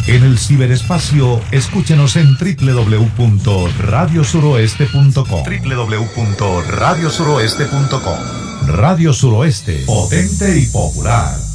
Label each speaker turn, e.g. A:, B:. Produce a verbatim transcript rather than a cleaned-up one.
A: En el ciberespacio, escúchenos en doble u doble u doble u punto radio suroeste punto com. doble u doble u doble u punto radio suroeste punto com. Radio Suroeste, potente y popular.